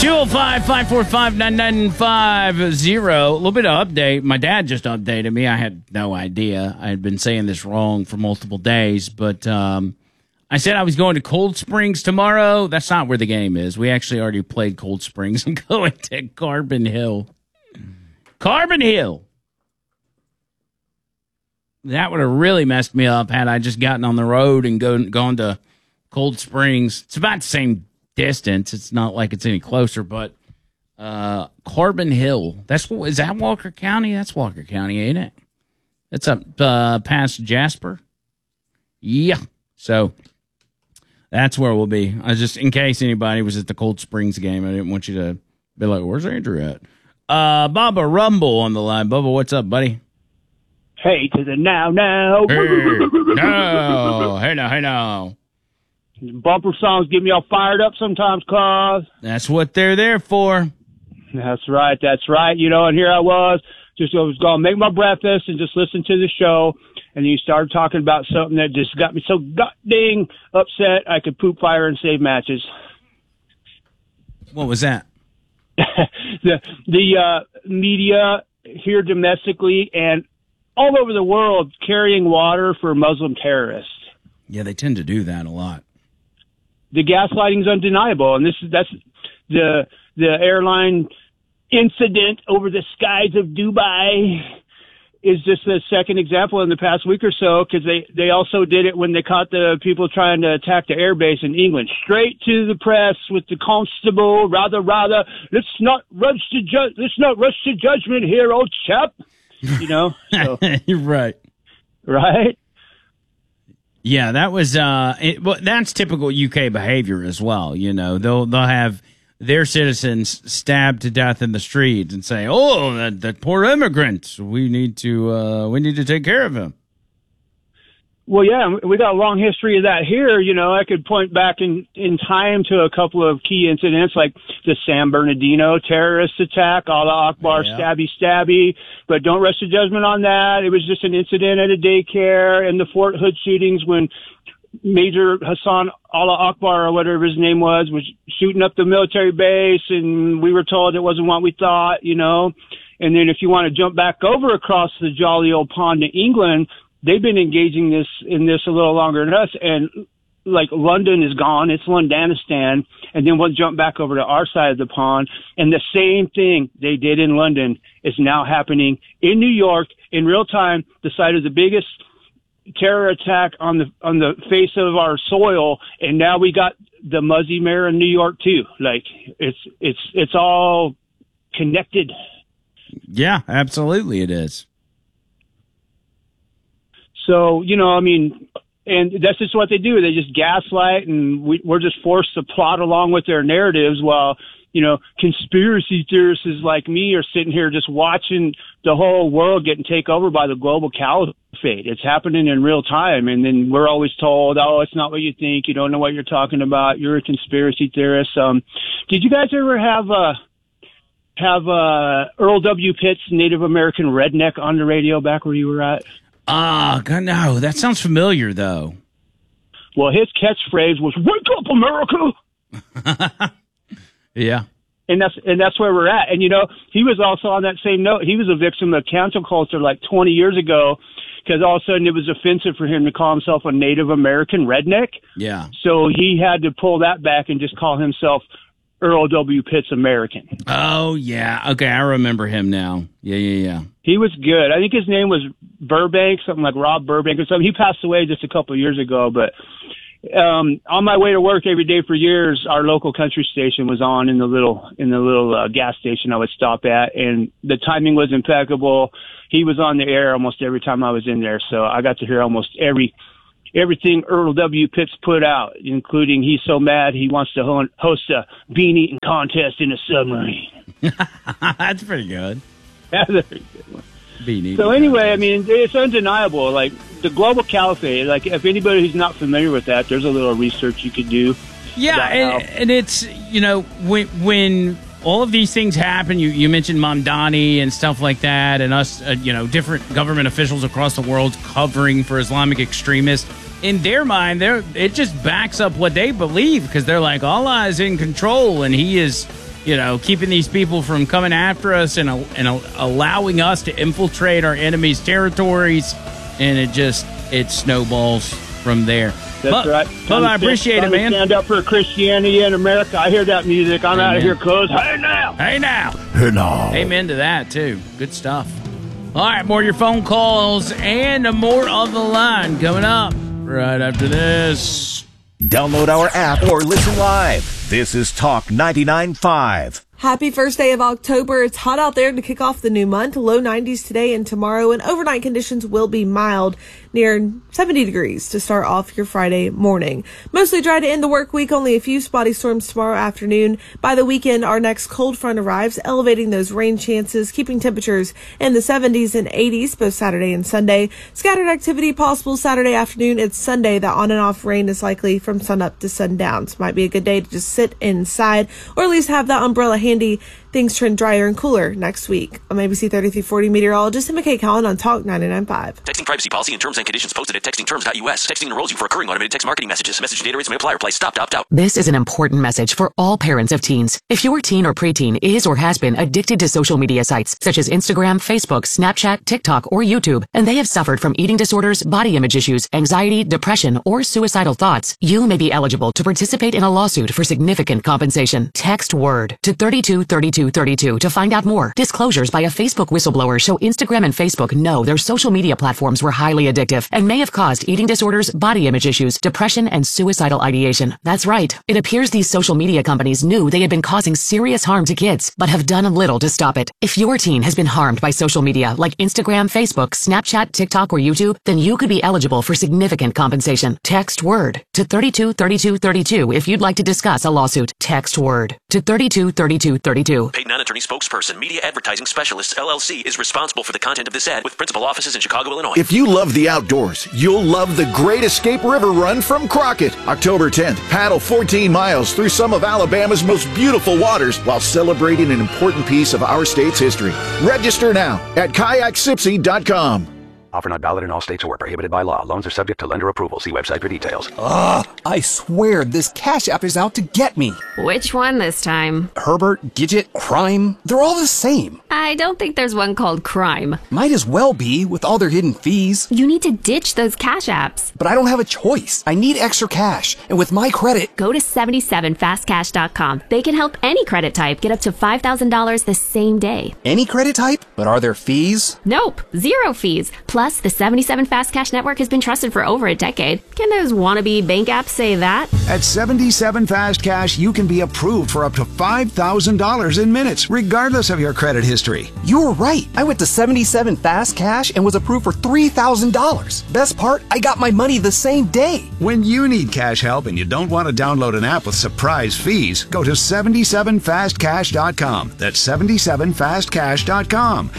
205-545-9950. A little bit of update. My dad just updated me. I had no idea. I had been saying this wrong for multiple days, but I said I was going to Cold Springs tomorrow. That's not where the game is. We actually already played Cold Springs. I'm going to Carbon Hill. Carbon Hill. That would have really messed me up had I just gotten on the road and gone to Cold Springs. It's about the same distance. It's not like it's any closer, but Carbon Hill. Is that Walker County? That's Walker County, ain't it? It's up past Jasper. Yeah. So that's where we'll be. I just, in case anybody was at the Cold Springs game, I didn't want you to be like, "Where's Andrew at?" Bubba Rumble on the line. Bubba, what's up, buddy? Hey to the now. Hey now. Bumper songs get me all fired up sometimes, cause that's what they're there for. That's right. You know, and here I was going to make my breakfast and just listen to the show. And you started talking about something that just got me so dang upset I could poop fire and save matches. What was that? the media here domestically and all over the world carrying water for Muslim terrorists. Yeah, they tend to do that a lot. The gaslighting is undeniable, and that's the airline incident over the skies of Dubai is just the second example in the past week or so, because they also did it when they caught the people trying to attack the airbase in England. Straight to the press with the constable, rather, let's not rush to judgment here, old chap. You know, so. You're right. Right? Yeah, that was that's typical UK behavior as well. You know, they'll have their citizens stabbed to death in the street and say, "Oh, that poor immigrant. We need to take care of him." Well, yeah, we got a long history of that here. You know, I could point back in time to a couple of key incidents like the San Bernardino terrorist attack, Allah Akbar, yeah. Stabby, but don't rush to judgment on that. It was just an incident at a daycare, and the Fort Hood shootings when Major Hassan Allah Akbar, or whatever his name was shooting up the military base, and we were told it wasn't what we thought, you know. And then if you want to jump back over across the jolly old pond to England, they've been engaging in this a little longer than us, and like London is gone, it's Londonistan, and then we'll jump back over to our side of the pond, and the same thing they did in London is now happening in New York in real time, the site of the biggest terror attack on the face of our soil, and now we got the Muzzy Mayor in New York too. Like it's all connected. Yeah, absolutely it is. So, you know, I mean, and that's just what they do. They just gaslight, and we're just forced to plot along with their narratives while, you know, conspiracy theorists like me are sitting here just watching the whole world getting taken over by the global caliphate. It's happening in real time. And then we're always told, "Oh, it's not what you think. You don't know what you're talking about. You're a conspiracy theorist." Did you guys ever have Earl W. Pitts, Native American redneck, on the radio back where you were at? God, no. That sounds familiar, though. Well, his catchphrase was, "Wake up, America!" Yeah. And that's where we're at. And, you know, he was also on that same note. He was a victim of cancel culture like 20 years ago, because all of a sudden it was offensive for him to call himself a Native American redneck. Yeah. So he had to pull that back and just call himself Earl W. Pitts American. Oh, yeah. Okay, I remember him now. Yeah. He was good. I think his name was Burbank, something like Rob Burbank or something. He passed away just a couple of years ago, but on my way to work every day for years, our local country station was on in the little gas station I would stop at, and the timing was impeccable. He was on the air almost every time I was in there, so I got to hear almost everything Earl W. Pitts put out, including he's so mad he wants to host a bean eating contest in a submarine. That's pretty good. That's a pretty good one. So anyway, I mean, it's undeniable. Like the global caliphate, like if anybody who's not familiar with that, there's a little research you could do. Yeah, and it's, you know, when all of these things happen, you mentioned Mamdani and stuff like that, and us, you know, different government officials across the world covering for Islamic extremists. In their mind, it just backs up what they believe, because they're like, Allah is in control, and he is keeping these people from coming after us and allowing us to infiltrate our enemies' territories, and it snowballs from there. That's right. Well, I appreciate it, man. Stand up for Christianity in America. I hear that music. I'm out of here, cuz. Hey now. Hey now. Hey now. Amen to that, too. Good stuff. All right, more of your phone calls and more of the line coming up right after this. Download our app or listen live. This is Talk 99.5. Happy first day of October. It's hot out there to kick off the new month. Low 90s today and tomorrow, and overnight conditions will be mild, near 70 degrees to start off your Friday morning. Mostly dry to end the work week. Only a few spotty storms tomorrow afternoon. By the weekend, our next cold front arrives, elevating those rain chances, keeping temperatures in the 70s and 80s both Saturday and Sunday. Scattered activity possible Saturday afternoon. It's Sunday that on and off rain is likely from sunup to sundown. So might be a good day to just sit inside, or at least have that umbrella handy. Things turn drier and cooler next week. I'm ABC 3340 meteorologist Emma K. Collin on Talk 99.5. Texting privacy policy and terms and conditions posted at textingterms.us. Texting enrolls you for recurring automated text marketing messages. Message data rates may apply. Reply stop to opt out. This is an important message for all parents of teens. If your teen or preteen is or has been addicted to social media sites such as Instagram, Facebook, Snapchat, TikTok, or YouTube, and they have suffered from eating disorders, body image issues, anxiety, depression, or suicidal thoughts, you may be eligible to participate in a lawsuit for significant compensation. Text WORD to 323232 to find out more. Disclosures by a Facebook whistleblower show Instagram and Facebook know their social media platforms were highly addictive and may have caused eating disorders, body image issues, depression, and suicidal ideation. That's right. It appears these social media companies knew they had been causing serious harm to kids, but have done little to stop it. If your teen has been harmed by social media like Instagram, Facebook, Snapchat, TikTok, or YouTube, then you could be eligible for significant compensation. Text WORD to 323232 if you'd like to discuss a lawsuit. Text WORD to 323232. Paid non-attorney spokesperson, Media Advertising Specialists, LLC, is responsible for the content of this ad with principal offices in Chicago, Illinois. If you love the outdoors, you'll love the Great Escape River Run from Crockett. October 10th, paddle 14 miles through some of Alabama's most beautiful waters while celebrating an important piece of our state's history. Register now at kayaksipsy.com. Offer not valid in all states or prohibited by law. Loans are subject to lender approval. See website for details. I swear this Cash App is out to get me. Which one this time? Herbert, Gidget, Crime, they're all the same. I don't think there's one called Crime. Might as well be with all their hidden fees. You need to ditch those Cash Apps. But I don't have a choice. I need extra cash. And with my credit... Go to 77fastcash.com. They can help any credit type get up to $5,000 the same day. Any credit type? But are there fees? Nope. Zero fees. Plus, the 77 Fast Cash network has been trusted for over a decade. Can those wannabe bank apps say that? At 77 Fast Cash, you can be approved for up to $5,000 in minutes, regardless of your credit history. You're right. I went to 77 Fast Cash and was approved for $3,000. Best part, I got my money the same day. When you need cash help and you don't want to download an app with surprise fees, go to 77fastcash.com. That's 77fastcash.com.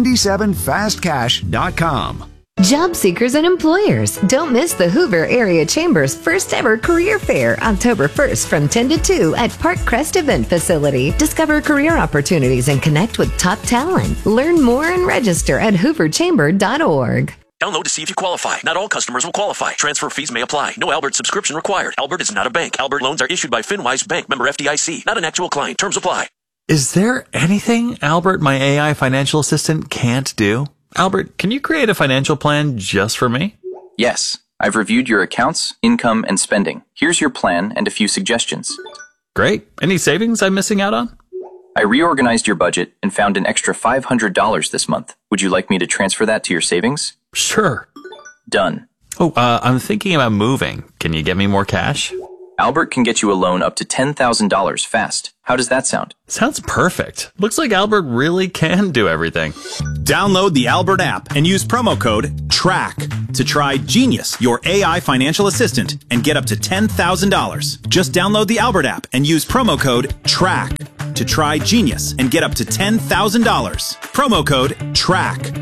77fastcash.com. Job seekers and employers, don't miss the Hoover Area Chamber's first ever career fair, October 1st from 10 to 2 at Park Crest Event Facility. Discover career opportunities and connect with top talent. Learn more and register at hooverchamber.org. Download to see if you qualify. Not all customers will qualify. Transfer fees may apply. No Albert subscription required. Albert is not a bank. Albert loans are issued by FinWise Bank, member FDIC. Not an actual client. Terms apply. Is there anything Albert, my AI financial assistant, can't do? Albert, can you create a financial plan just for me? Yes. I've reviewed your accounts, income, and spending. Here's your plan and a few suggestions. Great. Any savings I'm missing out on? I reorganized your budget and found an extra $500 this month. Would you like me to transfer that to your savings? Sure. Done. Oh, I'm thinking about moving. Can you get me more cash? Albert can get you a loan up to $10,000 fast. How does that sound? Sounds perfect. Looks like Albert really can do everything. Download the Albert app and use promo code TRACK to try Genius, your AI financial assistant, and get up to $10,000. Just download the Albert app and use promo code TRACK to try Genius and get up to $10,000. Promo code TRACK.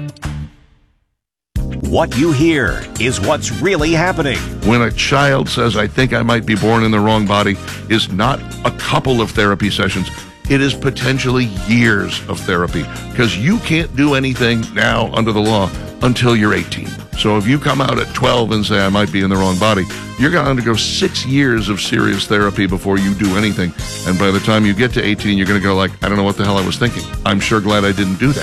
What you hear is what's really happening. When a child says, I think I might be born in the wrong body, is not a couple of therapy sessions. It is potentially years of therapy, because you can't do anything now under the law until you're 18. So if you come out at 12 and say, I might be in the wrong body, you're going to undergo 6 years of serious therapy before you do anything. And by the time you get to 18, you're going to go like, I don't know what the hell I was thinking. I'm sure glad I didn't do that.